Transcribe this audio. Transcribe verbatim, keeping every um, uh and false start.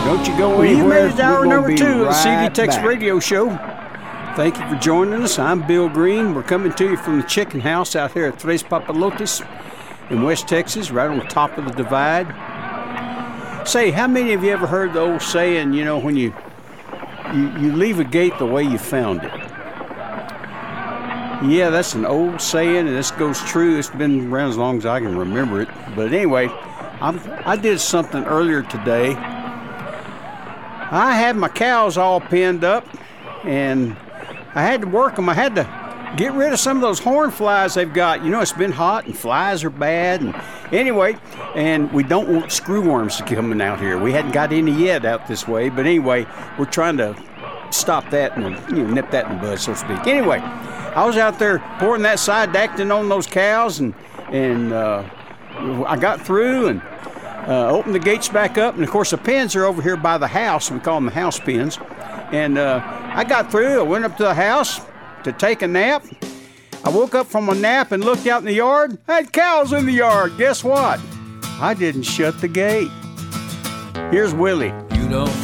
Don't you go Well, you anywhere. made it to hour We're gonna number be two of the right C D Texas back. Radio Show. Thank you for joining us. I'm Bill Green. We're coming to you from the chicken house out here at Tres Papalotes in West Texas, right on top of the divide. Say, how many of you ever heard the old saying, you know, when you you, you leave a gate the way you found it? Yeah, that's an old saying, and this goes true. It's been around as long as I can remember it. But anyway, I'm, I did something earlier today. I had my cows all pinned up, and I had to work them. I had to get rid of some of those horn flies they've got. You know, it's been hot, and flies are bad. And anyway, and we don't want screwworms to coming out here. We hadn't got any yet out this way. But anyway, we're trying to stop that and you know, nip that in the bud, so to speak. Anyway, I was out there pouring that side acting on those cows, and and uh, I got through and uh, opened the gates back up. And, of course, the pens are over here by the house. We call them the house pens. And uh, I got through. I went up to the house to take a nap. I woke up from a nap and looked out in the yard. I had cows in the yard. Guess what? I didn't shut the gate. Here's Willie. You don't